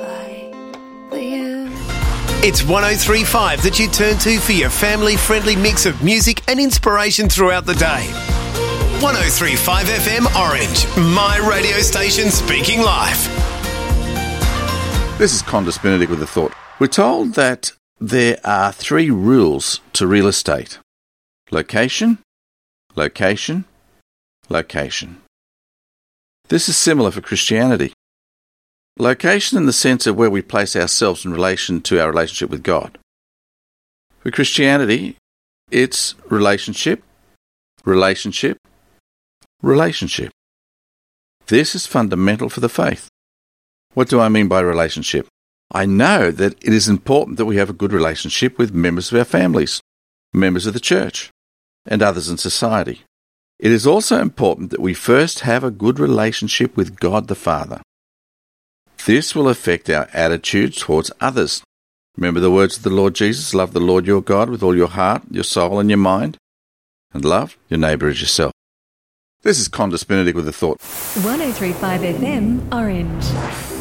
fight for you. It's 103.5 that you turn to for your family-friendly mix of music and inspiration throughout the day. 103.5 FM Orange, my radio station speaking live. This is Condis Benedict with a thought. We're told that there are 3 rules to real estate. Location, location, location. This is similar for Christianity. Location in the sense of where we place ourselves in relation to our relationship with God. For Christianity, it's relationship, relationship, relationship. This is fundamental for the faith. What do I mean by relationship? I know that it is important that we have a good relationship with members of our families, members of the church, and others in society. It is also important that we first have a good relationship with God the Father. This will affect our attitude towards others. Remember the words of the Lord Jesus, love the Lord your God with all your heart, your soul and your mind, and love your neighbour as yourself. This is Condis Benedict with a thought. 103.5 FM Orange.